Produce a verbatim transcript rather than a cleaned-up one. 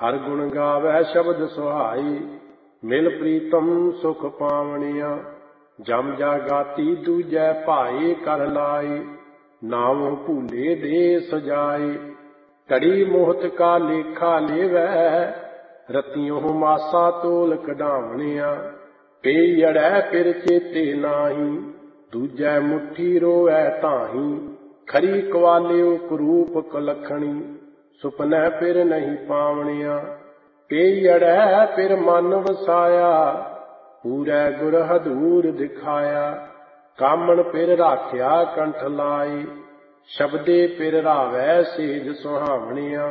हर गुण गावै शब्द सुहाई, मिल प्रीतम सुख पावनिया। जम जागाती दूजै भाई कर लाई, नाम भूले दे सजाए। घड़ी मोहत का लेखा लेवै, रतियों मासा तोल कढावनिया। पे अड़ै फिर चेते नाही, दूजै मुट्ठी रोवै ताही। खरी कवालियो कुरूप कलखणी, सुपनै फिर नहीं पावनिया। पे अड़ै फिर मन वसाया, पूरै गुर हदूर दिखाया। कामण फिर राख्या कंठ लाई, शब्दे फिर रावै सेज सुहावनिया।